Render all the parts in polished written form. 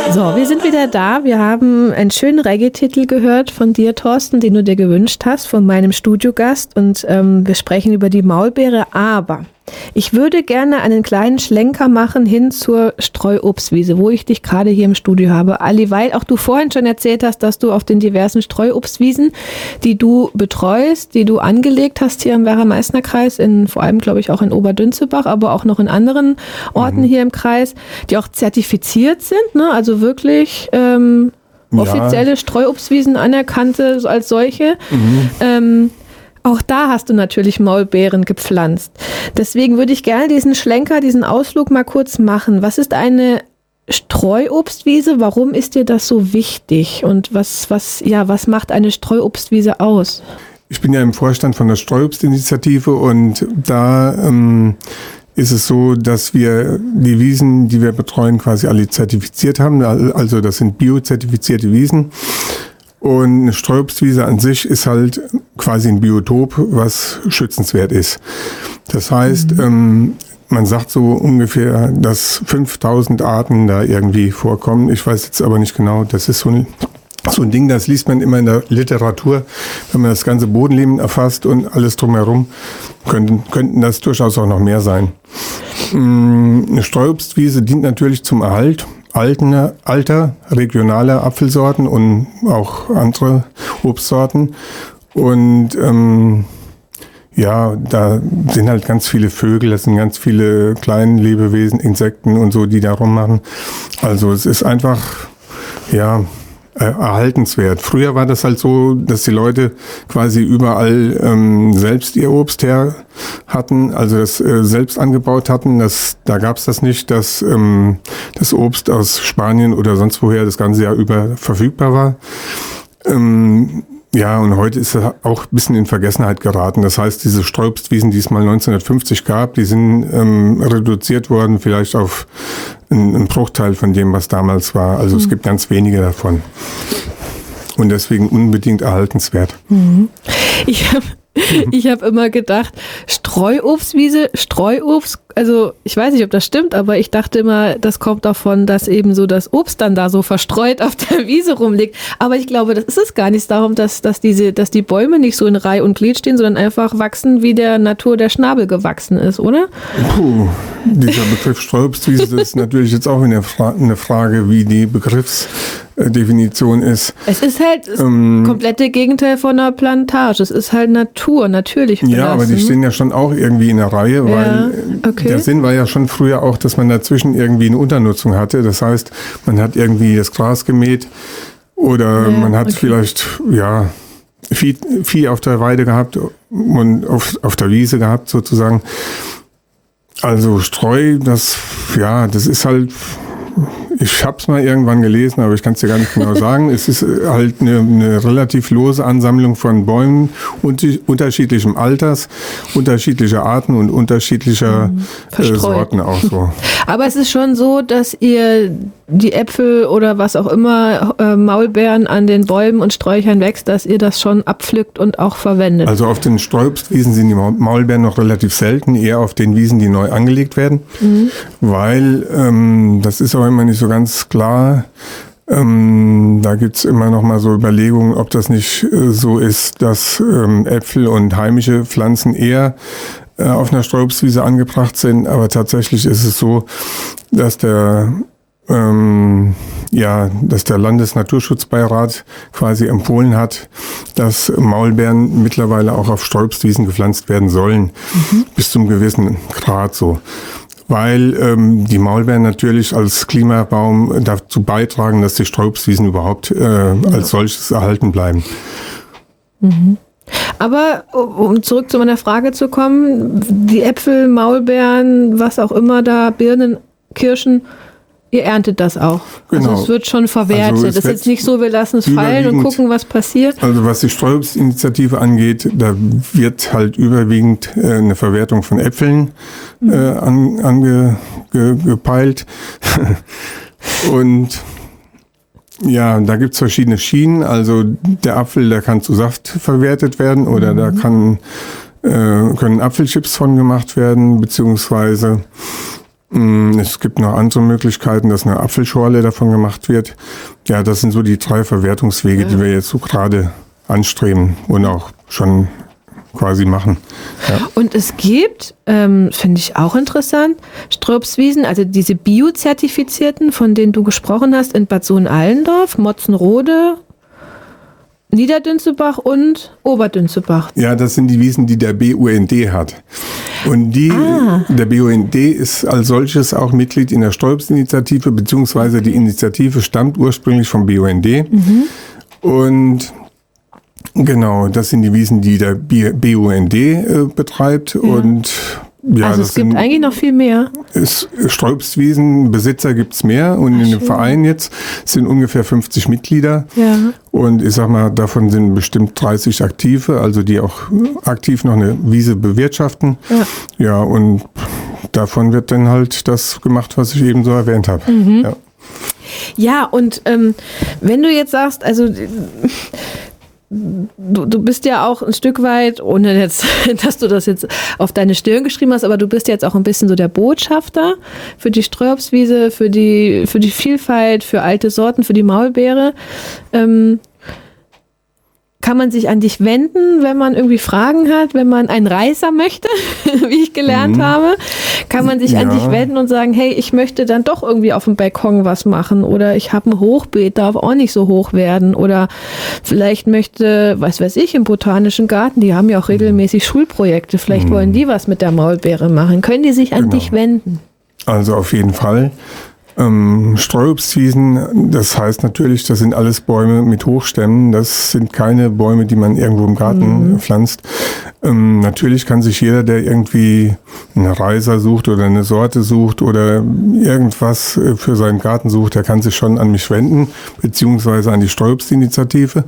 So, wir sind wieder da. Wir haben einen schönen Reggae-Titel gehört von dir, Thorsten, den du dir gewünscht hast, von meinem Studiogast. Und wir sprechen über die Maulbeere. Aber ich würde gerne einen kleinen Schlenker machen hin zur Streuobstwiese, wo ich dich gerade hier im Studio habe. Ali, weil auch du vorhin schon erzählt hast, dass du auf den diversen Streuobstwiesen, die du betreust, die du angelegt hast hier im Werra-Meißner-Kreis, vor allem, glaube ich, auch in Oberdünzebach, aber auch noch in anderen Orten hier im Kreis, die auch zertifiziert sind, ne? Also wirklich offizielle Streuobstwiesen anerkannte als solche. Auch da hast du natürlich Maulbeeren gepflanzt. Deswegen würde ich gerne diesen Schlenker, diesen Ausflug mal kurz machen. Was ist eine Streuobstwiese? Warum ist dir das so wichtig? Und was macht eine Streuobstwiese aus? Ich bin ja im Vorstand von der Streuobstinitiative und da ist es so, dass wir die Wiesen, die wir betreuen, quasi alle zertifiziert haben. Also das sind biozertifizierte Wiesen. Und eine Streuobstwiese an sich ist halt quasi ein Biotop, was schützenswert ist. Das heißt, man sagt so ungefähr, dass 5000 Arten da irgendwie vorkommen. Ich weiß jetzt aber nicht genau, das ist so ein Ding, das liest man immer in der Literatur. Wenn man das ganze Bodenleben erfasst und alles drumherum, könnten das durchaus auch noch mehr sein. Eine Streuobstwiese dient natürlich zum Erhalt alter regionaler Apfelsorten und auch andere Obstsorten. Und da sind halt ganz viele Vögel, das sind ganz viele kleine Lebewesen, Insekten und so, die da rummachen. Also es ist einfach, erhaltenswert. Früher war das halt so, dass die Leute quasi überall selbst ihr Obst her hatten, also das selbst angebaut hatten. Da gab es das nicht, dass das Obst aus Spanien oder sonst woher das ganze Jahr über verfügbar war. Und heute ist es auch ein bisschen in Vergessenheit geraten. Das heißt, diese Streuobstwiesen, die es mal 1950 gab, die sind reduziert worden, vielleicht auf einen Bruchteil von dem, was damals war. Also es gibt ganz wenige davon. Und deswegen unbedingt erhaltenswert. Ich hab immer gedacht, Streuobstwiese, Streuobst, also ich weiß nicht, ob das stimmt, aber ich dachte immer, das kommt davon, dass eben so das Obst dann da so verstreut auf der Wiese rumliegt. Aber ich glaube, das ist es gar nicht darum, dass die Bäume nicht so in Reihe und Glied stehen, sondern einfach wachsen, wie der Natur der Schnabel gewachsen ist, oder? Dieser Begriff Streuobstwiese, das ist natürlich jetzt auch eine Frage, wie die Begriffsdefinition ist. Es ist halt das komplette Gegenteil von einer Plantage. Es ist halt Natur, natürlich belassen. Ja, aber die stehen ja schon auch irgendwie in der Reihe, weil der Sinn war ja schon früher auch, dass man dazwischen irgendwie eine Unternutzung hatte. Das heißt, man hat irgendwie das Gras gemäht oder man hat vielleicht Vieh auf der Weide gehabt und auf der Wiese gehabt sozusagen. Also Streu, das ist halt, ich habe es mal irgendwann gelesen, aber ich kann es dir gar nicht genau sagen. Es ist halt eine relativ lose Ansammlung von Bäumen unterschiedlichem Alters, unterschiedlicher Arten und unterschiedlicher Sorten auch so. Aber es ist schon so, dass ihr die Äpfel oder was auch immer, Maulbeeren an den Bäumen und Sträuchern wächst, dass ihr das schon abpflückt und auch verwendet. Also auf den Streuobstwiesen sind die Maulbeeren noch relativ selten, eher auf den Wiesen, die neu angelegt werden, weil das ist auch immer nicht so ganz klar. Da gibt's immer noch mal so Überlegungen, ob das nicht so ist, dass Äpfel und heimische Pflanzen eher auf einer Streuobstwiese angebracht sind. Aber tatsächlich ist es so, dass der Landesnaturschutzbeirat quasi empfohlen hat, dass Maulbeeren mittlerweile auch auf Streuobstwiesen gepflanzt werden sollen, bis zum gewissen Grad so. Weil die Maulbeeren natürlich als Klimabaum dazu beitragen, dass die Streuobstwiesen überhaupt als solches erhalten bleiben. Aber um zurück zu meiner Frage zu kommen, die Äpfel, Maulbeeren, was auch immer da, Birnen, Kirschen, ihr erntet das auch. Genau. Also es wird schon verwertet. Also es ist jetzt nicht so, wir lassen es fallen und gucken, was passiert. Also was die Streuobstinitiative angeht, da wird halt überwiegend eine Verwertung von Äpfeln angepeilt. Und ja, da gibt's verschiedene Schienen. Also der Apfel, der kann zu Saft verwertet werden oder da können Apfelchips von gemacht werden, beziehungsweise Es gibt noch andere Möglichkeiten, dass eine Apfelschorle davon gemacht wird. Ja, das sind so die 3 Verwertungswege, die wir jetzt so gerade anstreben und auch schon quasi machen. Ja. Und es gibt, finde ich auch interessant, Sträubswiesen, also diese Bio-Zertifizierten, von denen du gesprochen hast, in Bad Sohn-Allendorf, Motzenrode, Niederdünzebach und Oberdünzebach. Ja, das sind die Wiesen, die der BUND hat. Und der BUND ist als solches auch Mitglied in der Sträubsinitiative, beziehungsweise die Initiative stammt ursprünglich vom BUND. Und genau, das sind die Wiesen, die der BUND betreibt. Ja. Und ja, also es gibt eigentlich noch viel mehr. Sträubswiesen, Besitzer gibt es mehr und in dem Verein jetzt sind ungefähr 50 Mitglieder. Ja. Und ich sag mal, davon sind bestimmt 30 Aktive, also die auch aktiv noch eine Wiese bewirtschaften. Ja, ja, und davon wird dann halt das gemacht, was ich eben so erwähnt habe. Ja. Ja, und wenn du jetzt sagst, also du bist ja auch ein Stück weit, ohne jetzt, dass du das jetzt auf deine Stirn geschrieben hast, aber du bist jetzt auch ein bisschen so der Botschafter für die Sträubswiese, für die Vielfalt, für alte Sorten, für die Maulbeere. Kann man sich an dich wenden, wenn man irgendwie Fragen hat, wenn man einen Reißer möchte, wie ich gelernt habe? Kann man sich an dich wenden und sagen, hey, ich möchte dann doch irgendwie auf dem Balkon was machen oder ich habe ein Hochbeet, darf auch nicht so hoch werden oder vielleicht möchte, was weiß ich, im Botanischen Garten, die haben ja auch regelmäßig Schulprojekte, vielleicht wollen die was mit der Maulbeere machen. Können die sich an dich wenden? Also auf jeden Fall. Streuobstwiesen, das heißt natürlich, das sind alles Bäume mit Hochstämmen. Das sind keine Bäume, die man irgendwo im Garten pflanzt. Natürlich kann sich jeder, der irgendwie einen Reiser sucht oder eine Sorte sucht oder irgendwas für seinen Garten sucht, der kann sich schon an mich wenden, beziehungsweise an die Streuobstinitiative.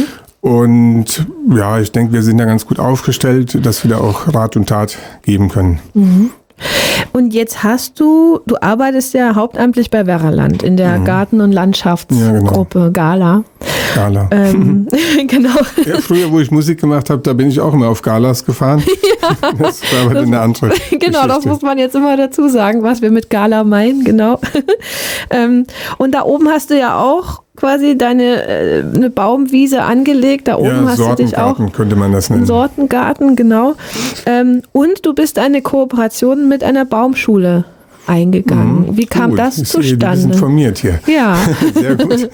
Und ja, ich denke, wir sind da ganz gut aufgestellt, dass wir da auch Rat und Tat geben können. Und jetzt du arbeitest ja hauptamtlich bei Werraland in der Garten- und Landschaftsgruppe Gala. Gala. Genau. Ja, früher, wo ich Musik gemacht habe, da bin ich auch immer auf Galas gefahren. Ja, das war aber eine andere Genau, Geschichte. Das muss man jetzt immer dazu sagen, was wir mit Gala meinen, genau. Und da oben hast du ja auch quasi eine Baumwiese angelegt. Da oben hast du dich auch. Sortengarten könnte man das nennen. Sortengarten, genau. Und du bist eine Kooperation mit einer Baumschule eingegangen. Wie kam das zustande? Du bist informiert hier. Ja. Sehr gut.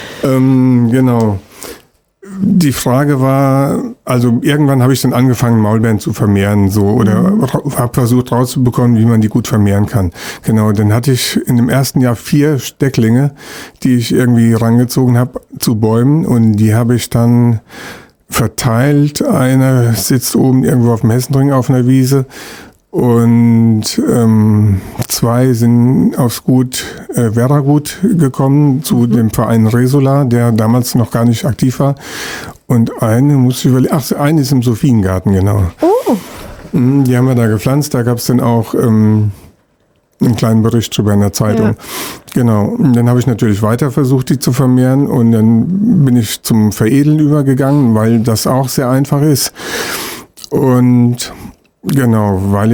Genau. Die Frage war, also irgendwann habe ich dann angefangen, Maulbeeren zu vermehren, so, oder habe versucht rauszubekommen, wie man die gut vermehren kann. Genau, dann hatte ich in dem ersten Jahr 4 Stecklinge, die ich irgendwie rangezogen habe zu Bäumen, und die habe ich dann verteilt. Einer sitzt oben irgendwo auf dem Hessenring auf einer Wiese. Und 2 sind aufs Gut Werragut gekommen, zu dem Verein Resola, der damals noch gar nicht aktiv war. Und eine eine ist im Sophiengarten, genau. Oh. Die haben wir da gepflanzt, da gab es dann auch einen kleinen Bericht drüber in der Zeitung. Ja. Genau, und dann habe ich natürlich weiter versucht, die zu vermehren, und dann bin ich zum Veredeln übergegangen, weil das auch sehr einfach ist. Und genau, weil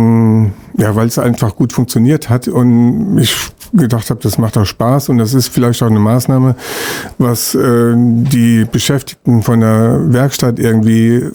es einfach gut funktioniert hat und ich gedacht habe, das macht auch Spaß, und das ist vielleicht auch eine Maßnahme, was die Beschäftigten von der Werkstatt irgendwie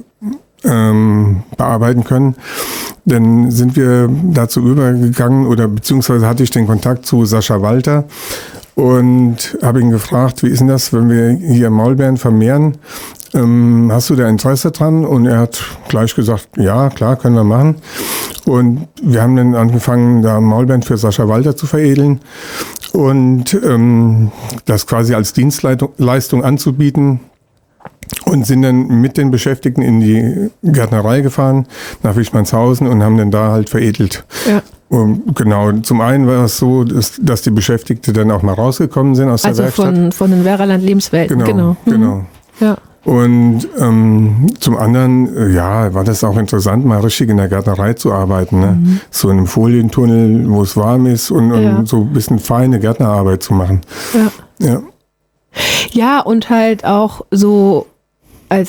bearbeiten können. Dann sind wir dazu übergegangen, oder beziehungsweise hatte ich den Kontakt zu Sascha Walter und habe ihn gefragt, wie ist denn das, wenn wir hier Maulbeeren vermehren? Hast du da Interesse dran? Und er hat gleich gesagt, ja, klar, können wir machen. Und wir haben dann angefangen, da Maulbeeren für Sascha Walter zu veredeln und das quasi als Dienstleistung anzubieten, und sind dann mit den Beschäftigten in die Gärtnerei gefahren, nach Wichmannshausen, und haben dann da halt veredelt. Ja. Und genau, zum einen war es so, dass die Beschäftigten dann auch mal rausgekommen sind aus der Werkstatt. Also von den Werraland Lebenswelten, genau. Ja. Und zum anderen, war das auch interessant, mal richtig in der Gärtnerei zu arbeiten. Ne? So in einem Folientunnel, wo es warm ist, und so ein bisschen feine Gärtnerarbeit zu machen. Ja, und halt auch so als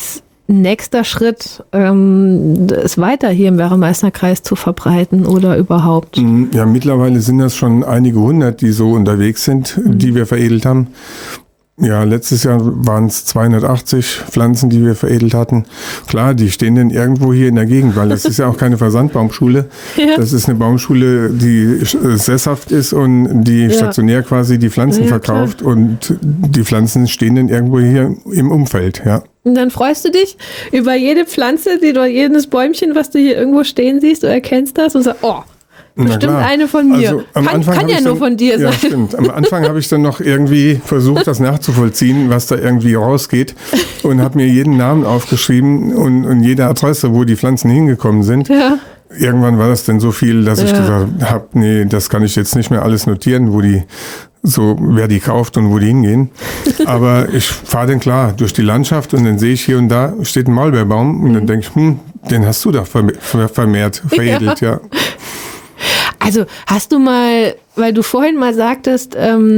nächster Schritt, es weiter hier im Werra-Meißner-Kreis zu verbreiten oder überhaupt? Ja, mittlerweile sind das schon einige hundert, die so unterwegs sind, die wir veredelt haben. Ja, letztes Jahr waren es 280 Pflanzen, die wir veredelt hatten. Klar, die stehen dann irgendwo hier in der Gegend, weil das ist ja auch keine Versandbaumschule. Ja. Das ist eine Baumschule, die sesshaft ist und die stationär quasi die Pflanzen verkauft. Klar. Und die Pflanzen stehen dann irgendwo hier im Umfeld, ja. Und dann freust du dich über jede Pflanze, jedes Bäumchen, was du hier irgendwo stehen siehst, du erkennst das und sagst, oh, bestimmt eine von mir. Also kann ja nur von dir sein. Ja, stimmt. Am Anfang habe ich dann noch irgendwie versucht, das nachzuvollziehen, was da irgendwie rausgeht und habe mir jeden Namen aufgeschrieben und jede Adresse, wo die Pflanzen hingekommen sind. Ja. Irgendwann war das dann so viel, dass ich gesagt habe, nee, das kann ich jetzt nicht mehr alles notieren, wer die kauft und wo die hingehen. Aber ich fahre dann klar durch die Landschaft und dann sehe ich hier und da steht ein Maulbeerbaum und dann denke ich, den hast du doch veredelt, ja. Also hast du mal, weil du vorhin mal sagtest,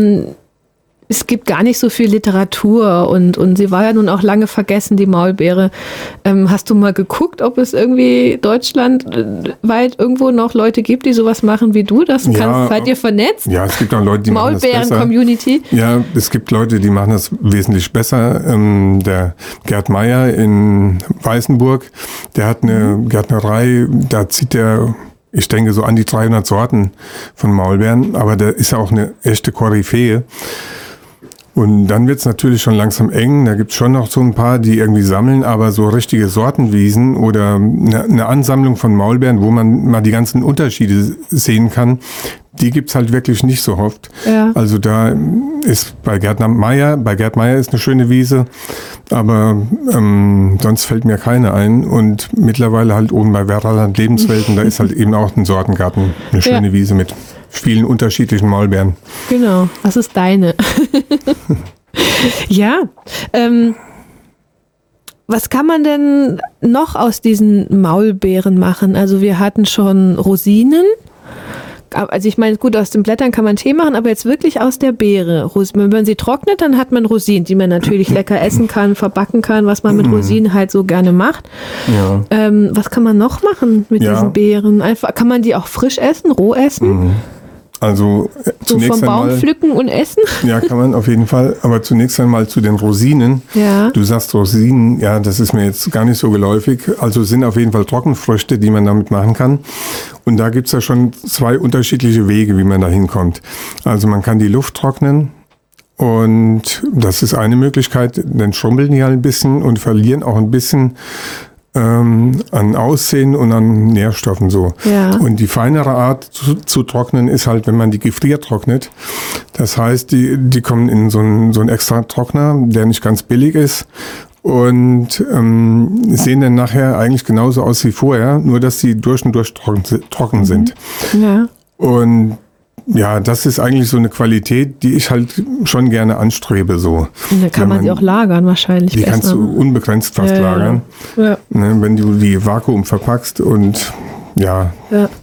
es gibt gar nicht so viel Literatur und sie war ja nun auch lange vergessen, die Maulbeere. Hast du mal geguckt, ob es irgendwie deutschlandweit irgendwo noch Leute gibt, die sowas machen wie du? Seid ihr vernetzt? Ja, es gibt auch Leute, die machen das besser. Maulbeeren-Community? Ja, es gibt Leute, die machen das wesentlich besser. Der Gerd Meyer in Weißenburg, der hat eine Gärtnerei, da zieht der, ich denke, so an die 300 Sorten von Maulbeeren, aber der ist ja auch eine echte Koryphäe. Und dann wird's natürlich schon langsam eng. Da gibt's schon noch so ein paar, die irgendwie sammeln, aber so richtige Sortenwiesen oder eine Ansammlung von Maulbeeren, wo man mal die ganzen Unterschiede sehen kann, die gibt's halt wirklich nicht so oft. Ja. Also da ist bei Gerd Meyer ist eine schöne Wiese, aber sonst fällt mir keine ein. Und mittlerweile halt oben bei Werraland Lebenswelten, da ist halt eben auch ein Sortengarten, eine schöne Wiese mit vielen unterschiedlichen Maulbeeren. Genau, das ist deine. Ja, was kann man denn noch aus diesen Maulbeeren machen? Also wir hatten schon Rosinen. Also ich meine, gut, aus den Blättern kann man Tee machen, aber jetzt wirklich aus der Beere. Wenn man sie trocknet, dann hat man Rosinen, die man natürlich lecker essen kann, verbacken kann, was man mit Rosinen halt so gerne macht. Ja. Was kann man noch machen mit diesen Beeren? Einfach, kann man die auch frisch essen, roh essen? Also so zunächst vom Baum pflücken und essen? Ja, kann man auf jeden Fall. Aber zunächst einmal zu den Rosinen. Ja. Du sagst Rosinen, ja, das ist mir jetzt gar nicht so geläufig. Also sind auf jeden Fall Trockenfrüchte, die man damit machen kann. Und da gibt's ja schon 2 unterschiedliche Wege, wie man da hinkommt. Also man kann die Luft trocknen. Und das ist eine Möglichkeit. Dann schrumpeln die halt ein bisschen und verlieren auch ein bisschen an Aussehen und an Nährstoffen so. Ja. Und die feinere Art zu trocknen ist halt, wenn man die gefriertrocknet. Das heißt, die kommen in so einen extra Trockner, der nicht ganz billig ist und sehen dann nachher eigentlich genauso aus wie vorher, nur dass sie durch und durch trocken sind. Ja. Und ja, das ist eigentlich so eine Qualität, die ich halt schon gerne anstrebe. So. Und da kann man sie auch lagern wahrscheinlich. Die kannst du unbegrenzt fast lagern, ne, wenn du die Vakuum verpackst und ja.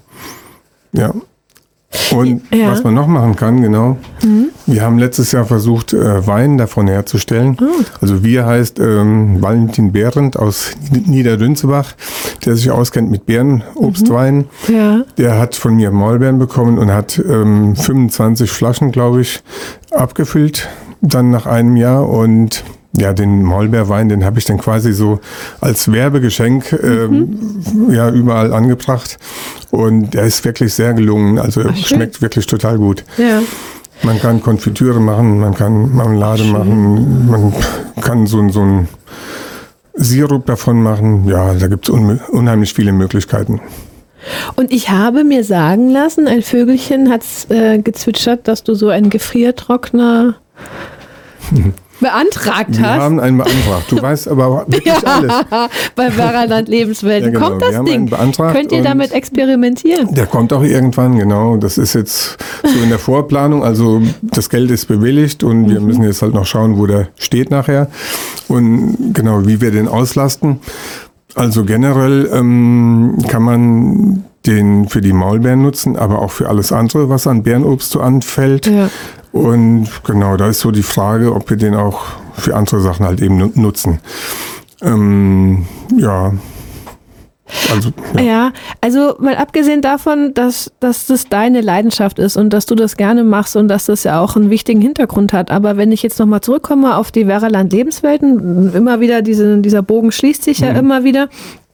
Und was man noch machen kann, genau. Wir haben letztes Jahr versucht, Wein davon herzustellen. Also wir heißt Valentin Behrendt aus Niederdünzebach, der sich auskennt mit Beerenobstwein. Ja. Der hat von mir Maulbeeren bekommen und hat 25 Flaschen, glaube ich, abgefüllt, dann nach einem Jahr. Und ja, den Maulbeerwein, den habe ich dann quasi so als Werbegeschenk überall angebracht. Und der ist wirklich sehr gelungen. Also schmeckt wirklich total gut. Ja. Man kann Konfitüre machen, man kann Marmelade machen, man kann so einen Sirup davon machen. Ja, da gibt es unheimlich viele Möglichkeiten. Und ich habe mir sagen lassen, ein Vögelchen hat gezwitschert, dass du so einen Gefriertrockner beantragt hast. Wir haben einen beantragt. Du weißt aber wirklich alles. Bei Werraland Lebenswelten. Ja, genau. Kommt das Ding? Könnt ihr damit experimentieren? Der kommt auch irgendwann, genau. Das ist jetzt so in der Vorplanung. Also das Geld ist bewilligt und wir müssen jetzt halt noch schauen, wo der steht nachher und genau, wie wir den auslasten. Also generell kann man den für die Maulbeeren nutzen, aber auch für alles andere, was an Beerenobst so anfällt. Ja. Und genau, da ist so die Frage, ob wir den auch für andere Sachen halt eben nutzen. Ja. Also mal abgesehen davon, dass das deine Leidenschaft ist und dass du das gerne machst und dass das ja auch einen wichtigen Hintergrund hat. Aber wenn ich jetzt nochmal zurückkomme auf die Veraland Lebenswelten, immer wieder dieser Bogen schließt sich ja immer wieder.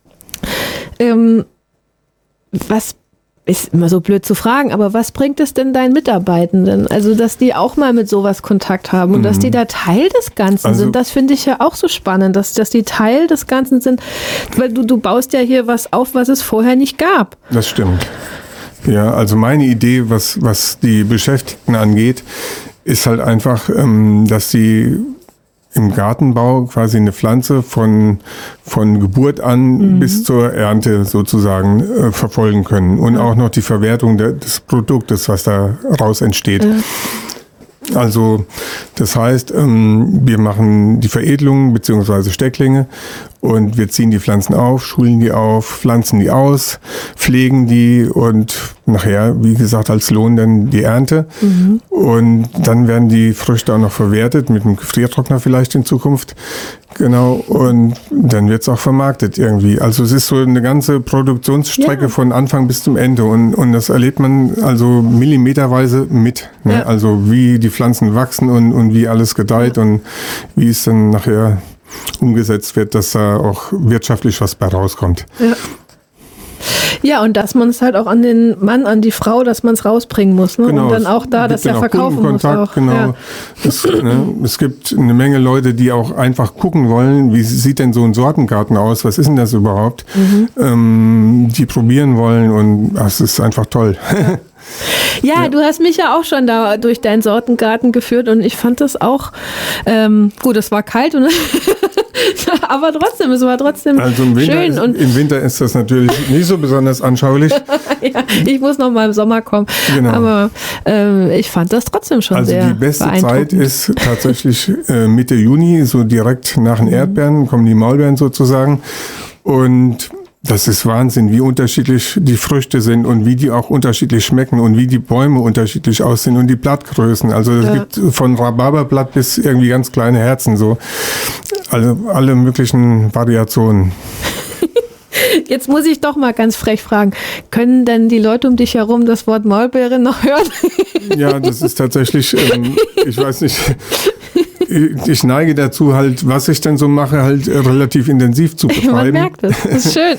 Was ist immer so blöd zu fragen, aber was bringt es denn deinen Mitarbeitenden? Also, dass die auch mal mit sowas Kontakt haben und dass die da Teil des Ganzen sind, das finde ich ja auch so spannend, dass die Teil des Ganzen sind, weil du baust ja hier was auf, was es vorher nicht gab. Das stimmt. Ja, also meine Idee, was die Beschäftigten angeht, ist halt einfach, dass sie im Gartenbau quasi eine Pflanze von Geburt an bis zur Ernte sozusagen verfolgen können und auch noch die Verwertung des Produktes, was da raus entsteht. Also das heißt, wir machen die Veredelung bzw. Stecklinge und wir ziehen die Pflanzen auf, schulen die auf, pflanzen die aus, pflegen die und nachher, wie gesagt, als Lohn dann die Ernte. Und dann werden die Früchte auch noch verwertet, mit einem Gefriertrockner vielleicht in Zukunft. Genau, und dann wird es auch vermarktet irgendwie. Also es ist so eine ganze Produktionsstrecke von Anfang bis zum Ende und das erlebt man also millimeterweise mit. Ne? Ja. Also wie die Pflanzen wachsen und wie alles gedeiht und wie es dann nachher umgesetzt wird, dass da auch wirtschaftlich was bei rauskommt. Ja. Ja, und dass man es halt auch an den Mann, an die Frau, dass man es rausbringen muss. Ne? Genau, und dann auch da, dass er verkaufen muss. Auch. Genau. Ja. Es gibt eine Menge Leute, die auch einfach gucken wollen, wie sieht denn so ein Sortengarten aus, was ist denn das überhaupt? Die probieren wollen und das ist einfach toll. Ja, du hast mich ja auch schon da durch deinen Sortengarten geführt und ich fand das auch, gut, es war kalt und aber trotzdem, es war trotzdem also schön. Im Winter ist das natürlich nicht so besonders anschaulich. Ja, ich muss noch mal im Sommer kommen. Genau. Aber ich fand das trotzdem schon sehr beeindruckend. Also die beste Zeit ist tatsächlich Mitte Juni, so direkt nach den Erdbeeren, kommen die Maulbeeren sozusagen. Und das ist Wahnsinn, wie unterschiedlich die Früchte sind und wie die auch unterschiedlich schmecken und wie die Bäume unterschiedlich aussehen und die Blattgrößen. Also es gibt von Rhabarberblatt bis irgendwie ganz kleine Herzen so. Also alle möglichen Variationen. Jetzt muss ich doch mal ganz frech fragen, können denn die Leute um dich herum das Wort Maulbeere noch hören? Ja, das ist tatsächlich, ich weiß nicht, ich neige dazu halt, was ich denn so mache, halt relativ intensiv zu betreiben. Man merkt es, das ist schön.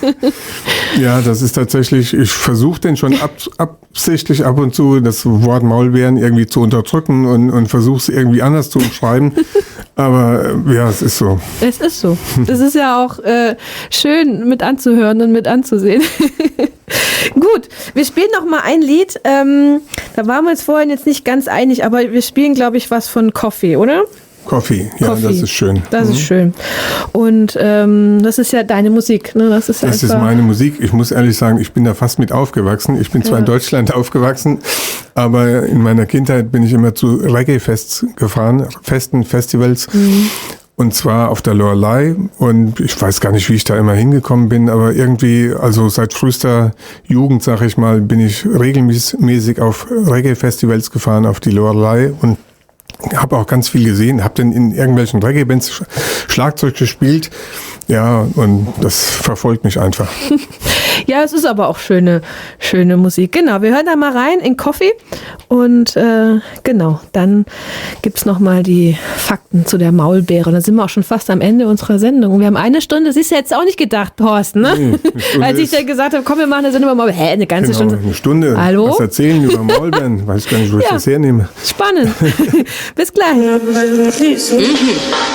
Ja, das ist tatsächlich, ich versuche denn schon absichtlich ab und zu das Wort Maulbeeren irgendwie zu unterdrücken und versuche es irgendwie anders zu umschreiben. Aber ja, es ist so. Es ist so. Das ist ja auch schön mit anzuhören und mit anzusehen. Gut, wir spielen noch mal ein Lied. Da waren wir uns vorhin jetzt nicht ganz einig, aber wir spielen, glaube ich, was von Coffee, oder? Coffee, ja, Coffee. Das ist schön. Das ist schön. Und das ist ja deine Musik, ne? Das ist meine Musik. Ich muss ehrlich sagen, ich bin da fast mit aufgewachsen. Ich bin zwar in Deutschland aufgewachsen, aber in meiner Kindheit bin ich immer zu Reggae-Fests gefahren, Festivals. Und zwar auf der Loreley. Und ich weiß gar nicht, wie ich da immer hingekommen bin, aber irgendwie, also seit frühester Jugend, sag ich mal, bin ich regelmäßig auf Reggae-Festivals gefahren, auf die Loreley und habe auch ganz viel gesehen, habe dann in irgendwelchen Reggae-Bands Schlagzeug gespielt. Ja, und das verfolgt mich einfach. Ja, es ist aber auch schöne Musik. Genau, wir hören da mal rein in Coffee und genau, dann gibt's noch mal die Fakten zu der Maulbeere. Und dann sind wir auch schon fast am Ende unserer Sendung. Und wir haben eine Stunde, siehst du jetzt auch nicht gedacht, Thorsten, ne? Nee, als ich dann gesagt habe, komm, wir machen eine Sendung über Maulbeeren. Eine ganze Stunde. Eine Stunde. Hallo? Was erzählen über Maulbeeren? Weiß gar nicht, wo ich das hernehme. Spannend. Bis gleich.